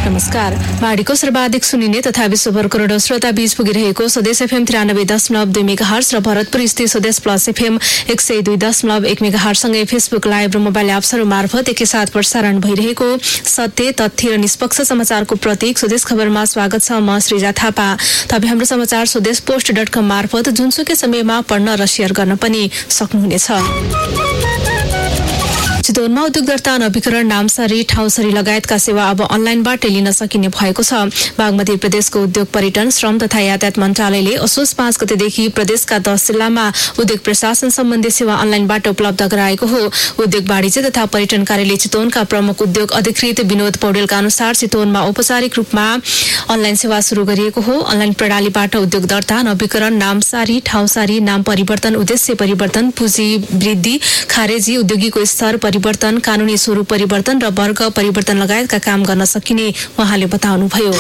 नमस्कार। माडीको सर्वाधिक सुनिने तथा विश्वभर करोडौं श्रोता बीच पुगिरहेको स्वदेश एफएम 93.2 मेगाहर्ज र भरतपुर स्थित स्वदेश प्लस एफएम 102.1 मेगाहर्ज सँगै फेसबुक लाइभ र मोबाइल एप्सहरू मार्फत एकैसाथ प्रसारण भइरहेको सत्य, तथ्य र निष्पक्ष समाचारको प्रतीक स्वदेश खबरमा स्वागत छ। म श्रीजा थापा। तपाईँ हाम्रो समाचार स्वदेशपोस्ट.com मार्फत जुनसुकै समयमा पढ्न र शेयर गर्न पनि सक्नुहुनेछ। चितवनमा उद्योग दर्ता, नवीकरण, नामसारी, ठाउँसरी लगायतका सेवा अब अनलाइनबाटै लिन सकिने भएको छ। बागमती प्रदेशको उद्योग, पर्यटन, श्रम तथा यातायात मन्त्रालयले असोज 5 गतेदेखि प्रदेशका 10 जिल्लामा उद्योग प्रशासन सम्बन्धी सेवा अनलाइनबाट उपलब्ध गराएको हो। उद्योग, वाणिज्य तथा पर्यटन कार्यालय चितवनका प्रमुख उद्योग अधिकृत विनोद पौडेलका अनुसार चितवनमा औपचारिक रूपमा अनलाइन सेवा शुरू गरिएको हो। अनलाइन प्रणालीबाट उद्योग दर्ता, नवीकरण, नामसारी, ठाउँसारी, नाम परिवर्तन, उद्देश्य परिवर्तन, पुँजी वृद्धि, खारेजी, उद्योगीको स्तर परिवर्तन, कानूनी स्वरूप परिवर्तन र वर्ग परिवर्तन लगायतका काम गर्न सकिने उहाँले बताउनुभयो।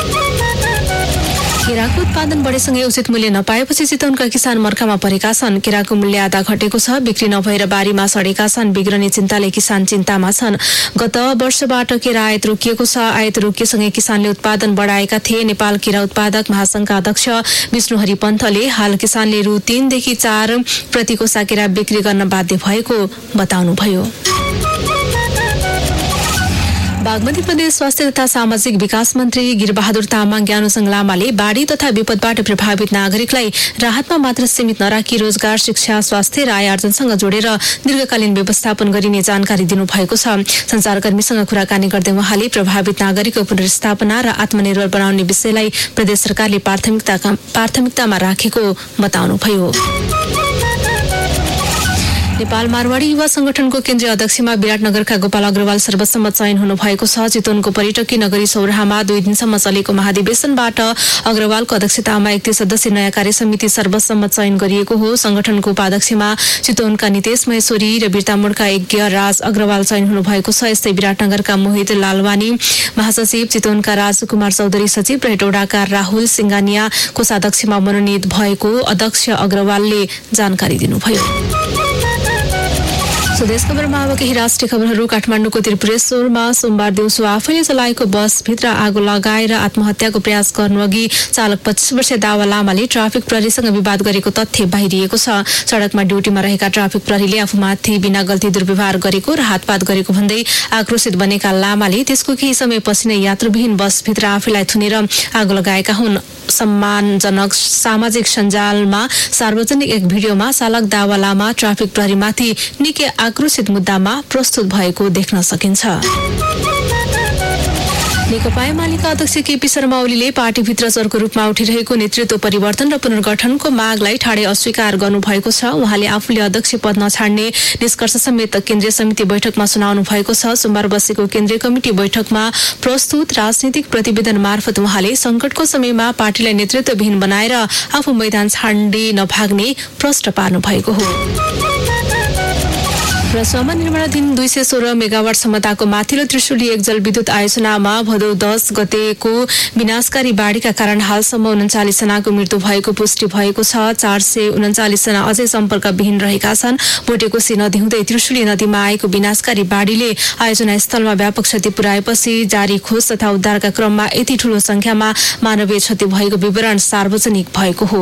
केराको उत्पादन बढेसँगै उचित मूल्य नपाएपछि चितवनका किसान मर्कामा परेका छन्। केराको मूल्य आधा घटेको छ, बिक्री नभएर बारीमा सडेका छन्। बिग्रने चिन्ताले किसान चिन्तामा छन्। गत वर्षबाट केरा आयात रोकिएको छ। आयात रोकिएसँगै किसानले उत्पादन बढाएका थिए। नेपाल केरा उत्पादक महासंघका अध्यक्ष विष्णुहरि पन्थले हाल किसानले रु 3 देखि 4 प्रति कोसा केरा बिक्री गर्न बाध्य भएको बताउनुभयो। बागमती प्रदेश स्वास्थ्य तथा सामाजिक विकास मन्त्री गिरबहादुर तामाङ, ज्ञानुसंघ लामाले बाढी तथा विपदबाट प्रभावित नागरिकलाई राहतमा मात्र सीमित नराखी रोजगार, शिक्षा, स्वास्थ्य र आय आर्जनसँग जोडेर दीर्घकालीन व्यवस्थापन गरिने जानकारी दिनुभएको छ। संचारकर्मीसँग कुराकानी गर्दै उहाँले प्रभावित नागरिकको पुनर्स्थापना र आत्मनिर्भर बनाउने विषयलाई प्रदेश सरकारले प्राथमिकतामा राखेको बताउनुभयो। नेपाल मारवाडी युवा संगठनको केन्द्रीय अध्यक्षमा विराटनगरका गोपाल अग्रवाल सर्वसम्मत चयन हुनुभएको छ। चितवनको पर्यटकीय नगरी सौराहामा 2 दिनसम्म चलेको महाधिवेशनबाट अग्रवालको अध्यक्षतामा 31 सदस्यीय नयाँ कार्य समिति सर्वसम्मत चयन गरिएको हो। संगठनको उपाध्यक्षमा चितवनका नितेश महेश्वरी र बिर्तामोडका यज्ञ राज अग्रवाल चयन हुनुभएको छ। यस्तै विराटनगरका मोहित लालवानी महासचिव, चितवनका राजकुमार चौधरी सचिव र हेटौडाका राहुल सिंगानिया कोषाध्यक्षमा मनोनित भएको अध्यक्ष अग्रवालले जानकारी दिनुभयो। स्वदेश खबरमा अब केही राष्ट्रिय खबरहरू। काठमाडौँको त्रिपुरेश्वरमा सोमबार दिउँसो आफैले चलाएको बसभित्र आगो लगाएर आत्महत्याको प्रयास गर्नुअघि चालक 25 वर्षीय दावा लामाले ट्राफिक प्रहरीसँग विवाद गरेको तथ्य बाहिरिएको छ। सड़कमा ड्युटीमा रहेका ट्राफिक प्रहरीले आफूमाथि बिना गल्ती दुर्व्यवहार गरेको र हातपात गरेको भन्दै आक्रोशित बनेका लामाले त्यसको केही समयपछि नै यात्रुविहीन बसभित्र आफैलाई थुनेर आगो लगाएका हुन्। सम्मानजनक सामाजिक सञ्जालमा सार्वजनिक एक भिडियोमा चालक दावा लामा ट्राफिक प्रहरीमाथि निकै आक्रोशित मुद्दामा प्रस्तुत भएको देख्न सकिन्छ। नेकपा एमालेका अध्यक्ष केपी शर्मा ओलीले पार्टीभित्र चर्को रूपमा उठिरहेको नेतृत्व परिवर्तन र पुनर्गठनको मागलाई ठाडै अस्वीकार गर्नुभएको छ। उहाँले आफूले अध्यक्ष पद नछाड्ने निष्कर्ष समेत केन्द्रीय समिति बैठकमा सुनाउनु भएको छ। सोमबार बसेको केन्द्रीय कमिटी बैठकमा प्रस्तुत राजनीतिक प्रतिवेदन मार्फत उहाँले संकटको समयमा पार्टीलाई नेतृत्वविहीन बनाएर आफू मैदान छाड्ने नभाग्ने प्रश्न पार्नु भएको हो। रसोमा निर्माणाधीन 216 मेगावाट क्षमताको माथिल्लो त्रिशुली एक जलविद्युत आयोजनामा भदौ 10 गतेको विनाशकारी बाढीका कारण हालसम्म 39 जनाको मृत्यु भएको पुष्टि भएको छ। 439 जना अझै सम्पर्कविहीन रहेका छन्। बोटेकोशी नदी हुँदै त्रिशुली नदीमा आएको विनाशकारी बाढीले आयोजना स्थलमा व्यापक क्षति पुर्याएपछि जारी खोज तथा उद्धारका क्रममा यति ठूलो संख्यामा मानवीय क्षति भएको विवरण सार्वजनिक भएको हो।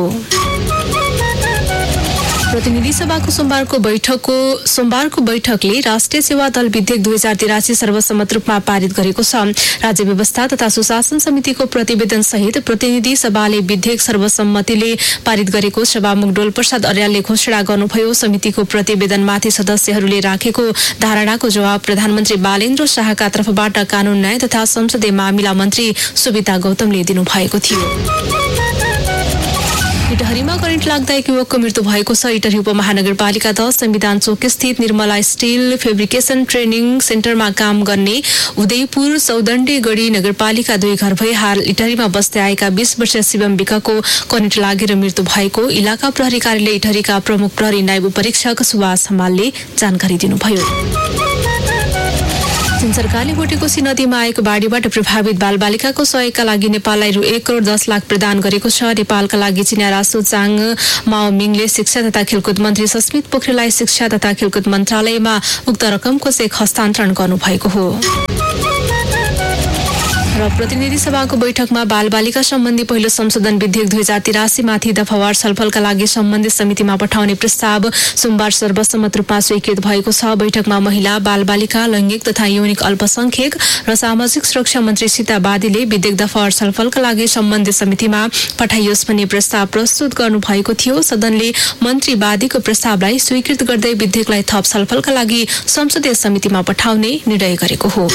प्रतिनिधि सभाको सोमबारको बैठकले राष्ट्रिय सेवा दल विधेयक 2083 सर्वसम्मत रूपमा पारित गरेको छ। राज्य व्यवस्था तथा सुशासन समितिको प्रतिवेदन सहित प्रतिनिधि सभाले विधेयक सर्वसम्मतिले पारित गरेको सभामुख डोल प्रसाद अर्यालले घोषणा गर्नुभयो। समितिको प्रतिवेदनमाथि सदस्यहरूले राखेको धारणाको जवाब प्रधानमन्त्री बालेन्द्र शाहका तर्फबाट कानून न्याय तथा संसदीय मामिला मन्त्री सुविता गौतमले दिनुभएको थियो। इटहरीमा करेन्ट लाग्दा एक युवकको मृत्यु भएको छ। इटहरी उपमहानगरपालिका 10 संविधान चौक स्थित निर्मला स्टिल फेब्रिकेसन ट्रेनिङ सेन्टरमा काम गर्ने उदयपुर सौदण्डेगढी नगरपालिका 2 घर भई हाल इटहरीमा बस्दै आएका 20 वर्षीय शिवम विकको करेन्ट लागेर मृत्यु भएको इलाका प्रहरी कार्यालय इटहरीका प्रमुख प्रहरी नायब उपरीक्षक सुभाष हमालले जानकारी दिनुभयो। सरकारले बोटेकोशी नदीमा आएको बाढीबाट प्रभावित बालबालिकाको सहयोगका लागि नेपाललाई रु 1 करोड 10 लाख प्रदान गरेको छ। नेपालका लागि चिनिया राष्ट्रदूत चाङ माओमिङले शिक्षा तथा खेलकुद मन्त्री सस्मित पोखरेललाई शिक्षा तथा खेलकुद मन्त्रालयमा उक्त रकमको चेक हस्तान्तरण गर्नुभएको हो। र प्रतिनिधि सभाको बैठकमा बालबालिका सम्बन्धी पहिलो संशोधन विधेयक 2083 माथि दफावार छलफलका लागि सम्बन्धित समितिमा पठाउने प्रस्ताव सोमबार सर्वसम्मत रूपमा स्वीकृत भएको छ। बैठकमा महिला, बालबालिका, लैंगिक तथा यौनिक अल्पसंख्यक र सामाजिक सुरक्षा मन्त्री सीता बादीले विधेयक दफावार छलफलका लागि सम्बन्धित समितिमा पठाइयोस् भन्ने प्रस्ताव प्रस्तुत गर्नु भएको थियो। सदनले मन्त्री बादीको प्रस्तावलाई स्वीकृत गर्दै विधेयकलाई थप छलफलका लागि संसदीय समितिमा पठाउने निर्णय गरेको हो।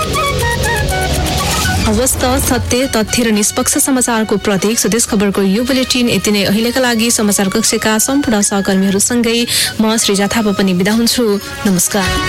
हवस् त सत्य, तथ्य र निष्पक्ष समाचारको प्रतीक स्वदेश खबरको यो बुलेटिन यति नै। अहिलेका लागि समाचार कक्षका सम्पूर्ण सहकर्मीहरूसँगै म श्रीजा थापा पनि बिदा हुन्छु। नमस्कार।